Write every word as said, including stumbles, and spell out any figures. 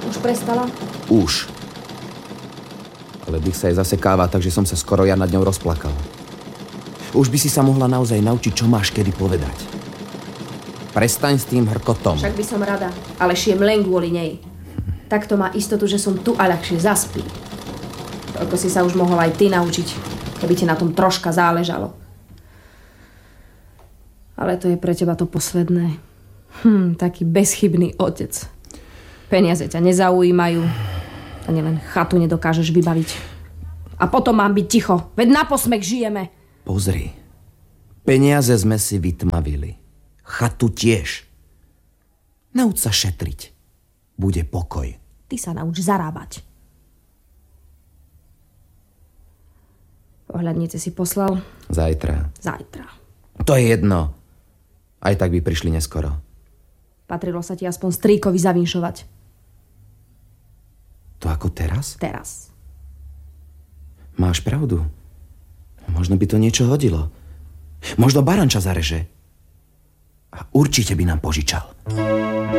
Už prestala? Už. Ale dých sa jej zasekáva, takže som sa skoro ja nad ňou rozplakal. Už by si sa mohla naozaj naučiť, čo máš kedy povedať. Prestaň s tým hrkotom. Však by som rada, ale šiem len kvôli nej. Takto má istotu, že som tu a ľahšie zaspí. Toľko si sa už mohol aj ty naučiť, keby ti na tom troška záležalo. Ale to je pre teba to posledné. Hm, taký bezchybný otec. Peniaze ťa nezaujímajú. Ani len chatu nedokážeš vybaviť. A potom mám byť ticho. Veď na posmech žijeme. Pozri. Peniaze sme si vytmavili. Chatu tiež. Nauč sa šetriť. Bude pokoj. Ty sa nauč zarábať. Ohľadnice si poslal? Zajtra. Zajtra. To je jedno. Aj tak by prišli neskoro. Patrilo sa ti aspoň strýkovi zavinšovať. To ako teraz? Teraz. Máš pravdu. Možno by to niečo hodilo. Možno Baranča zareže. A určite by nám požičal.